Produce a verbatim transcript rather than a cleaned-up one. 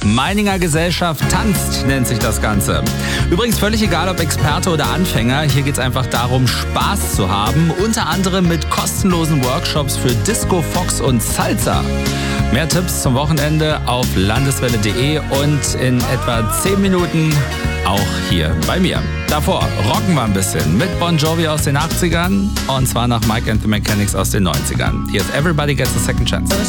Meininger Gesellschaft tanzt, nennt sich das Ganze. Übrigens völlig egal, ob Experte oder Anfänger. Hier geht es einfach darum, Spaß zu haben. Unter anderem mit kostenlosen Workshops für Disco, Fox und Salsa. Mehr Tipps zum Wochenende auf landeswelle punkt de und in etwa zehn Minuten auch hier bei mir. Davor rocken wir ein bisschen mit Bon Jovi aus den achtzigern und zwar nach Mike and the Mechanics aus den neunzigern. Hier ist Everybody Gets a Second Chance.